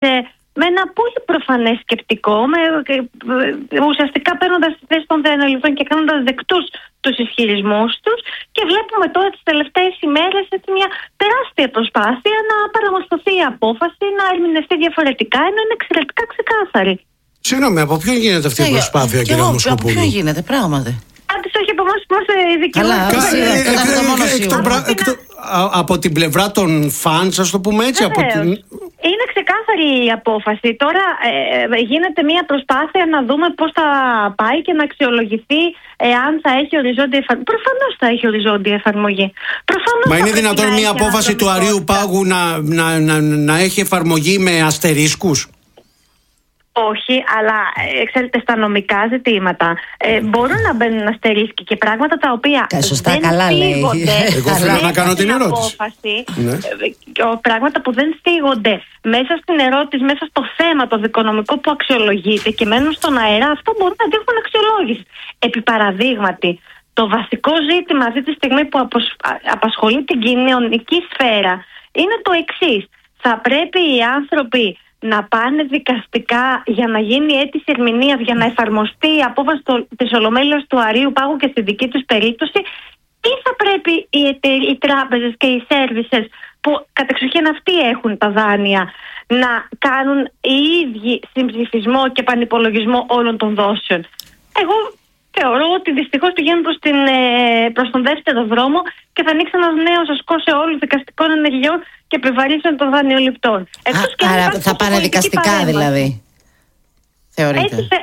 με ένα πολύ προφανές σκεπτικό, ουσιαστικά παίρνοντας τη θέση των δανειοληπτών και κάνοντας δεκτούς τους ισχυρισμούς τους, και βλέπουμε τώρα τις τελευταίες ημέρες μια τεράστια προσπάθεια να παραμορφωθεί η απόφαση, να ερμηνευτεί διαφορετικά, ενώ είναι εξαιρετικά ξεκάθαρη. Συγγνώμη, από ποιον γίνεται αυτή η προσπάθεια, κύριε Μοσκοπούλου? Από ποιον γίνεται, πράγματι? Όχι από εμάς που είμαστε ειδικοί. Από την πλευρά των φανς, ας το πούμε έτσι. Είναι ξεκάθαρη η απόφαση. Τώρα γίνεται μια προσπάθεια να δούμε πώς θα πάει και να αξιολογηθεί εάν θα έχει οριζόντια εφαρμογή. Προφανώς θα έχει οριζόντια εφαρμογή. Μα είναι δυνατόν μια απόφαση του Αρείου Πάγου να έχει εφαρμογή με αστερίσκους? Όχι, αλλά ξέρετε, στα νομικά ζητήματα μπορούν να μπαίνουν αστερίσκοι και πράγματα τα οποία σωστά, δεν καλά στίγονται. Εγώ θέλω να κάνω την ερώτηση. Πράγματα που δεν στίγονται μέσα στην ερώτηση, μέσα στο θέμα το δικονομικό που αξιολογείται και μένουν στον αέρα, αυτό μπορούν να δείχνουν αξιολόγηση. Επί παραδείγματι, το βασικό ζήτημα αυτή τη στιγμή που απασχολεί την κοινωνική σφαίρα είναι το εξής. Θα πρέπει οι άνθρωποι να πάνε δικαστικά για να γίνει αίτηση ερμηνείας, για να εφαρμοστεί η απόφαση της Ολομέλειας του Αρείου Πάγου και στη δική τους περίπτωση, ή θα πρέπει οι τράπεζες και οι services που κατεξοχήν αυτοί έχουν τα δάνεια να κάνουν οι ίδιοι συμψηφισμό και πανυπολογισμό όλων των δόσεων? Εγώ θεωρώ ότι δυστυχώς πηγαίνουν προς τον δεύτερο δρόμο και θα ανοίξει ένας νέος ασκός σε όλους δικαστικών ενεργειών και επιβαρύνσεων των δανειοληπτών. Άρα θα πάνε δικαστικά δηλαδή, θεωρείτε? Έτσι,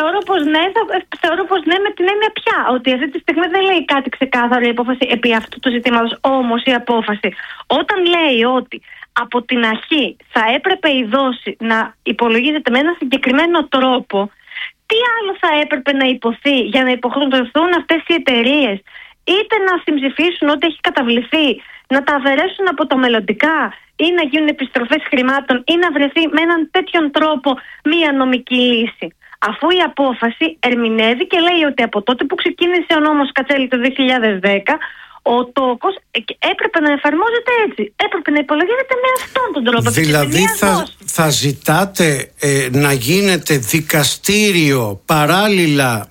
θεωρώ πως ναι, με την έννοια πια ότι αυτή τη στιγμή δεν λέει κάτι ξεκάθαρο η απόφαση επί αυτού του ζητήματος. Όμως η απόφαση όταν λέει ότι από την αρχή θα έπρεπε η δόση να υπολογίζεται με ένα συγκεκριμένο τρόπο, τι άλλο θα έπρεπε να υποθεί για να υποχρεωθούν αυτές οι εταιρείες είτε να συμψηφίσουν ό,τι έχει καταβληθεί, να τα αφαιρέσουν από τα μελλοντικά ή να γίνουν επιστροφές χρημάτων ή να βρεθεί με έναν τέτοιον τρόπο μία νομική λύση? Αφού η απόφαση ερμηνεύει και λέει ότι από τότε που ξεκίνησε ο νόμος Κατσέλη το 2010, ο τόκος έπρεπε να εφαρμόζεται έτσι. Έπρεπε να υπολογίζεται με αυτόν τον τρόπο. Δηλαδή θα ζητάτε να γίνεται δικαστήριο παράλληλα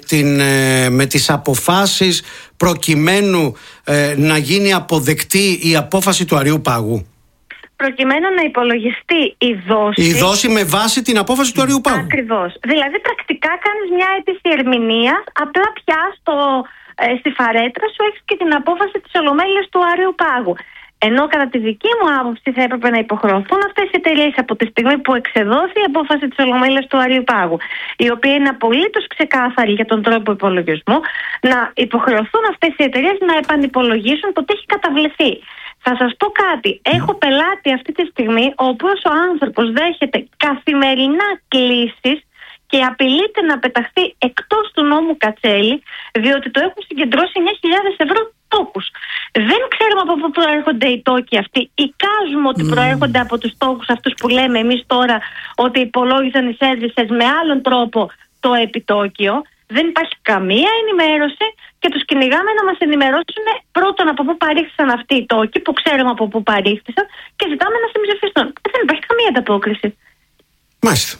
με τις αποφάσεις προκειμένου να γίνει αποδεκτή η απόφαση του Αρείου Πάγου? Προκειμένου να υπολογιστεί η δόση. Η δόση με βάση την απόφαση του Αρείου Πάγου. Ακριβώς. Δηλαδή πρακτικά κάνεις μια αίτηση ερμηνείας, απλά πια στη φαρέτρα σου έχεις και την απόφαση της Ολομέλειας του Αρείου Πάγου. Ενώ κατά τη δική μου άποψη θα έπρεπε να υποχρεωθούν αυτές οι εταιρείες από τη στιγμή που εξεδόθη η απόφαση της Ολομέλειας του Αρείου Πάγου, η οποία είναι απολύτως ξεκάθαρη για τον τρόπο υπολογισμού, να υποχρεωθούν αυτές οι εταιρείες να επανυπολογίσουν το τι έχει καταβληθεί. Θα σας πω κάτι. Έχω πελάτη αυτή τη στιγμή, ο οποίος ο άνθρωπος δέχεται καθημερινά κλήσεις και απειλείται να πεταχθεί εκτός του νόμου Κατσέλη, διότι το έχουν συγκεντρώσει 9.000 ευρώ τόκους. Δεν ξέρουμε από πού προέρχονται οι τόκοι αυτοί. Εικάζουμε ότι προέρχονται από τους τόκους αυτούς που λέμε εμείς τώρα ότι υπολόγισαν οι services με άλλον τρόπο το επιτόκιο. Δεν υπάρχει καμία ενημέρωση και τους κυνηγάμε να μας ενημερώσουν πρώτον από πού παρήχθησαν αυτοί οι τόκοι, που ξέρουμε από πού παρήχθησαν, και ζητάμε να συμψηφιστούν. Δεν υπάρχει καμία ανταπόκριση. Μάλιστα.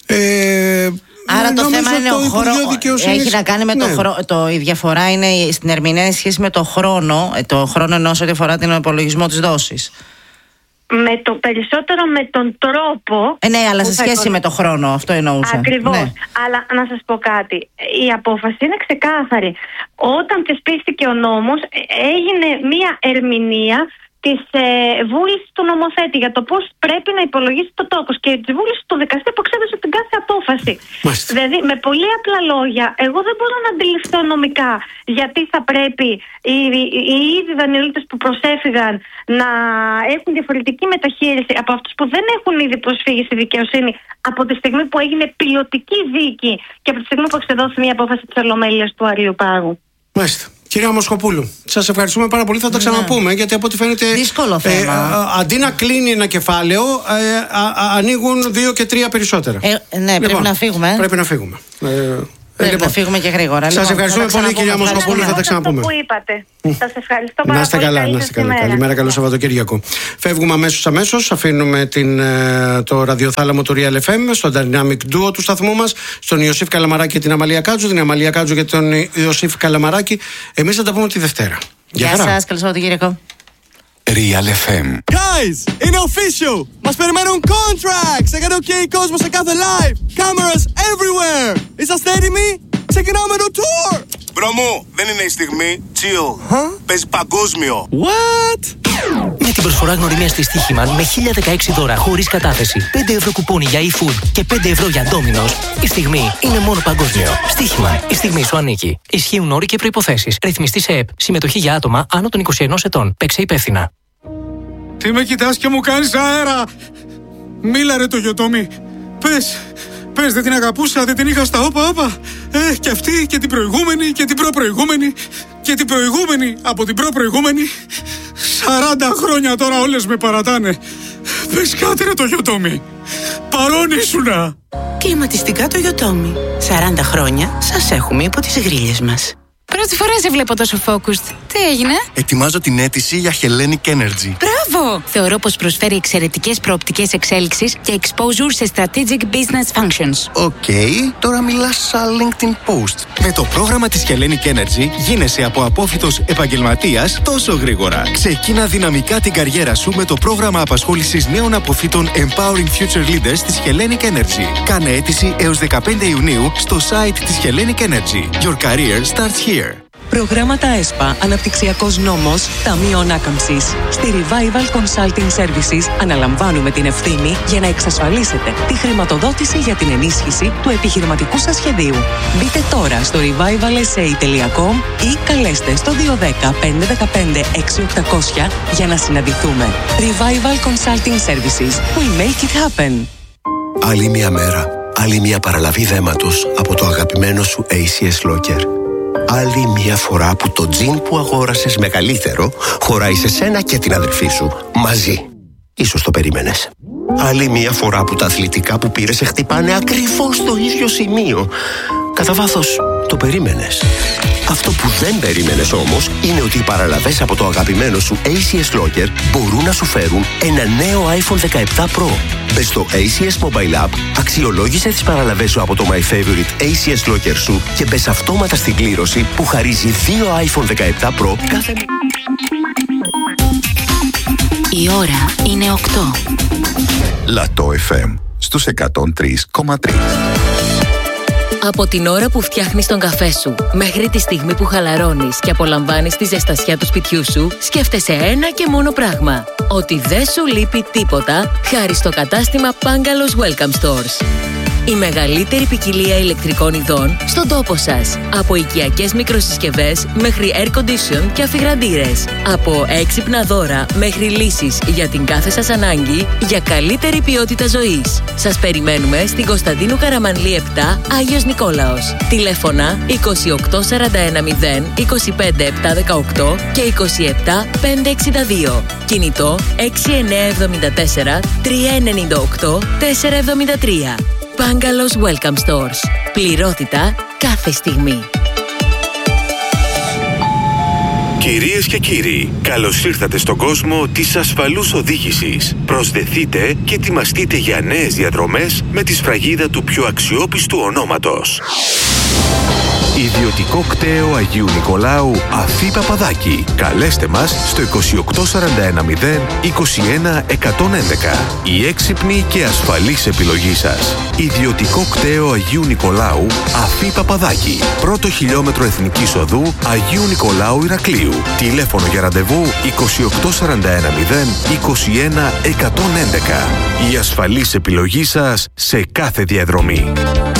Άρα το θέμα είναι ο χρόνος. Έχει να κάνει με το χρόνο. Η διαφορά είναι στην ερμηνεία σχέση με το χρόνο. Το χρόνο εννοώ ό,τι αφορά τον υπολογισμό της δόσης. Με το περισσότερο με τον τρόπο. Ναι, αλλά σε σχέση με το χρόνο, αυτό εννοούσα. Ακριβώς. Ναι. Αλλά να σας πω κάτι. Η απόφαση είναι ξεκάθαρη. Όταν θεσπίστηκε ο νόμος, έγινε μία ερμηνεία της βούλησης του νομοθέτη για το πώς πρέπει να υπολογίσει το τόκος και τη βούληση του δικαστή που εξέδωσε την κάθε απόφαση. Δηλαδή, με πολύ απλά λόγια, εγώ δεν μπορώ να αντιληφθώ νομικά γιατί θα πρέπει οι ίδιοι δανειολήπτες που προσέφυγαν να έχουν διαφορετική μεταχείριση από αυτούς που δεν έχουν ήδη προσφύγει στη δικαιοσύνη από τη στιγμή που έγινε πιλωτική δίκη και από τη στιγμή που εξεδόθη μια απόφαση της Ολομέλειας του Αρείου Πάγου. Μάλιστα. Κυρία Μοσκοπούλου, σας ευχαριστούμε πάρα πολύ. Θα τα ξαναπούμε, γιατί από ό,τι φαίνεται δύσκολο θέμα. Αντί να κλείνει ένα κεφάλαιο, ανοίγουν 2 και 3 περισσότερα. Ναι, πρέπει να φύγουμε. Πρέπει να φύγουμε. Θα φύγουμε και γρήγορα. Σας ευχαριστούμε πολύ, κυρία Μοσχοπούλου. Θα τα ξαναπούμε. Που είπατε. Σας ευχαριστώ πάρα πολύ. Να είστε καλά, να είστε καλά. Καλημέρα, καλό Σαββατοκύριακο. Φεύγουμε αμέσως. Αφήνουμε το ραδιοθάλαμο του Real FM στο Dynamic Duo του σταθμού μας, στον Ιωσήφ Καλαμαράκη και την Αμαλία Κάτζου. Την Αμαλία Κάτζου και τον Ιωσήφ Καλαμαράκη. Εμείς θα τα πούμε τη Δευτέρα. Γεια σας, καλό Σαββατοκύριακο. Real FM. Guys, είναι official! Μας περιμένουν contracts! Έκανε OK κόσμο σε κάθε live! Cameras everywhere! Είσαστε έτοιμοι? Ξεκινάμε το tour! Μπρο μου, δεν είναι η στιγμή. Chill. Παίζει παγκόσμιο. What? Με την προσφορά γνωριμίας της Στοίχημαν με 1016 δώρα χωρίς κατάθεση, 5 ευρώ κουπόνι για eFood και 5 ευρώ για Domino's, η στιγμή είναι μόνο παγκόσμιο. Στοίχημαν, η στιγμή σου ανήκει. Ισχύουν όροι και προϋποθέσεις. Ρυθμιστή σε ΕΠ. Συμμετοχή για άτομα άνω των 21 ετών. Παίξε υπεύθυνα. Τι με κοιτάς και μου κάνεις αέρα? Μίλα ρε το Γιωτόμι. Πες, δεν την αγαπούσα, δεν την είχα στα όπα. Και αυτή και την προηγούμενη και την προπροηγούμενη και την προηγούμενη από την προπροηγούμενη. 40 χρόνια τώρα όλες με παρατάνε. Πες κάτι ρε το Γιωτόμι. Παρόν ήσουνα. Κλιματιστικά το Γιωτόμι. 40 χρόνια σας έχουμε υπό τις γρίλες μας. Πρώτη φορά σε βλέπω τόσο focused. Τι έγινε? Ετοιμάζω την αίτηση για Hellenic Energy. Μπράβο! Θεωρώ πως προσφέρει εξαιρετικές προοπτικές εξέλιξης και exposure σε strategic business functions. Οκ, τώρα μιλάς σαν LinkedIn post. Με το πρόγραμμα της Hellenic Energy γίνεσαι από απόφοιτος επαγγελματίας τόσο γρήγορα. Ξεκίνα δυναμικά την καριέρα σου με το πρόγραμμα απασχόλησης νέων αποφύτων Empowering Future Leaders της Hellenic Energy. Κάνε αίτηση έως 15 Ιουνίου στο site της Hellenic Energy. Your career starts here. Προγράμματα ΕΣΠΑ, Αναπτυξιακός Νόμος, Ταμείο Ανάκαμψης. Στη Revival Consulting Services αναλαμβάνουμε την ευθύνη για να εξασφαλίσετε τη χρηματοδότηση για την ενίσχυση του επιχειρηματικού σας σχεδίου. Μπείτε τώρα στο revivalsa.com ή καλέστε στο 210 515 6800 για να συναντηθούμε. Revival Consulting Services. We make it happen. Άλλη μια μέρα, άλλη μια παραλαβή δέματος από το αγαπημένο σου ACS Locker. Άλλη μια φορά που το τζιν που αγόρασες μεγαλύτερο χωράει σε σένα και την αδερφή σου μαζί. Ίσως το περίμενες. Άλλη μια φορά που τα αθλητικά που πήρες σε χτυπάνε ακριβώς στο ίδιο σημείο. Κατά βάθος το περίμενες. Αυτό που δεν περίμενες όμως είναι ότι οι παραλαβές από το αγαπημένο σου ACS Locker μπορούν να σου φέρουν ένα νέο iPhone 17 Pro. Μπες στο ACS Mobile App, αξιολόγησε τις παραλαβές σου από το My Favorite ACS Locker σου και μπες αυτόματα στην κλήρωση που χαρίζει 2 iPhone 17 Pro κάθε... Η ώρα είναι 8. Λατό FM στους 103,3. Από την ώρα που φτιάχνεις τον καφέ σου μέχρι τη στιγμή που χαλαρώνεις και απολαμβάνεις τη ζεστασιά του σπιτιού σου, σκέφτεσαι ένα και μόνο πράγμα. Ότι δεν σου λείπει τίποτα χάρη στο κατάστημα Bangalores Welcome Stores. Η μεγαλύτερη ποικιλία ηλεκτρικών ειδών στον τόπο σας. Από οικιακές μικροσυσκευές μέχρι air condition και αφιγραντήρες. Από έξυπνα δώρα μέχρι λύσεις για την κάθε σας ανάγκη για καλύτερη ποιότητα ζωής. Σας περιμένουμε στην Κωνσταντίνου Καραμανλή 7, Άγιος Νικόλαος. Τηλέφωνα 28410 25718 και 27562. Κινητό 6974 398 473. Bangalores Welcome Stores. Πληρότητα κάθε στιγμή. Κυρίες και κύριοι, καλώς ήρθατε στον κόσμο της ασφαλούς οδήγησης. Προσδεθείτε και ετοιμαστείτε για νέες διαδρομές με τη σφραγίδα του πιο αξιόπιστου ονόματος. Ιδιωτικό κτέο Αγίου Νικολάου Αφή Παπαδάκη. Καλέστε μας στο 28410 21111. Η έξυπνη και ασφαλής επιλογή σας. Ιδιωτικό κτέο Αγίου Νικολάου Αφή Παπαδάκη. Πρώτο χιλιόμετρο Εθνικής Οδού Αγίου Νικολάου Ηρακλείου. Τηλέφωνο για ραντεβού 28410 21111. Η ασφαλής επιλογή σας σε κάθε διαδρομή.